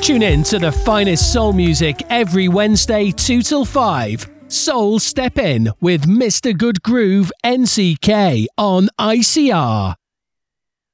Tune in to the finest soul music every Wednesday 2 till 5. Soul Step In with Mr. Good Groove NCK on ICR.